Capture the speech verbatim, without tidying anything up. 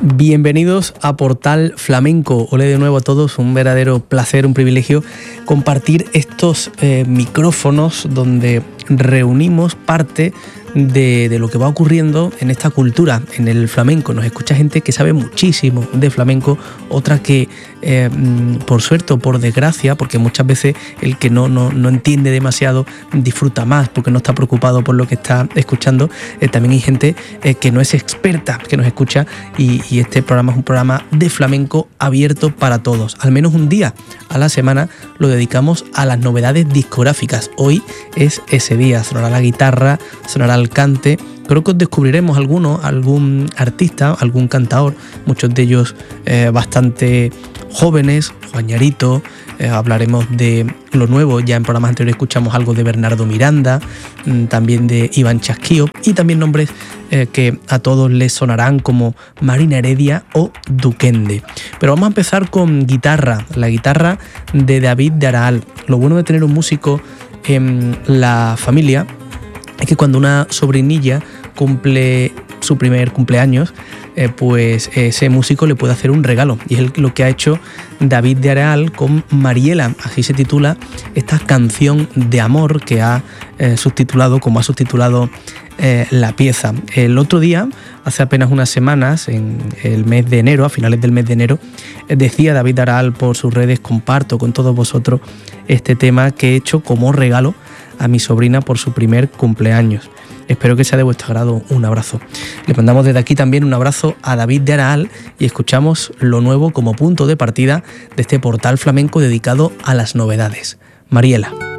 Bienvenidos a Portal Flamenco. Hola de nuevo a todos, un verdadero placer, un privilegio compartir estos eh, micrófonos donde reunimos parte de, de lo que va ocurriendo en esta cultura, en el flamenco. Nos escucha gente que sabe muchísimo de flamenco, otra que eh, por suerte o por desgracia, porque muchas veces el que no, no, no entiende demasiado disfruta más porque no está preocupado por lo que está escuchando. Eh, también hay gente eh, que no es experta, que nos escucha y, y este programa es un programa de flamenco abierto para todos. Al menos un día a la semana lo dedicamos a las novedades discográficas. Hoy es ese día, sonará la guitarra, sonará el cante. Creo que os descubriremos alguno, algún artista, algún cantador, muchos de ellos eh, bastante jóvenes, Juan Ñarito, eh, hablaremos de lo nuevo, ya en programas anteriores escuchamos algo de Bernardo Miranda, mmm, también de Iván Chasquío y también nombres eh, que a todos les sonarán como Marina Heredia o Duquende. Pero vamos a empezar con guitarra, la guitarra de David de Araal. Lo bueno de tener un músico en la familia es que cuando una sobrinilla cumple su primer cumpleaños, eh, pues ese músico le puede hacer un regalo. Y es lo que ha hecho David de Araal con Mariela. Así se titula esta canción de amor que ha eh, subtitulado, como ha subtitulado eh, la pieza. El otro día, hace apenas unas semanas, en el mes de enero, a finales del mes de enero, eh, decía David de Araal por sus redes: comparto con todos vosotros este tema que he hecho como regalo a mi sobrina por su primer cumpleaños. Espero que sea de vuestro agrado. Un abrazo. Le mandamos desde aquí también un abrazo a David de Araal y escuchamos lo nuevo como punto de partida de este portal flamenco dedicado a las novedades. Mariela.